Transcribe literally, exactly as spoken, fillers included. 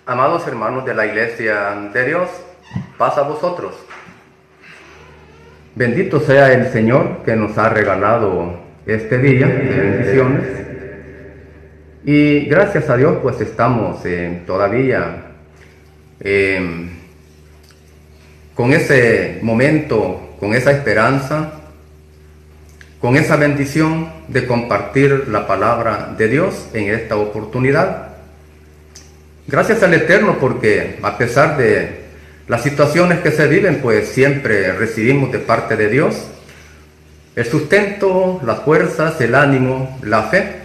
Amados hermanos de la Iglesia de Dios, paz a vosotros. Bendito sea el Señor que nos ha regalado este día de bendiciones. Y gracias a Dios pues estamos eh, todavía eh, con ese momento, con esa esperanza, con esa bendición de compartir la palabra de Dios en esta oportunidad. Gracias al Eterno porque a pesar de las situaciones que se viven, pues siempre recibimos de parte de Dios el sustento, las fuerzas, el ánimo, la fe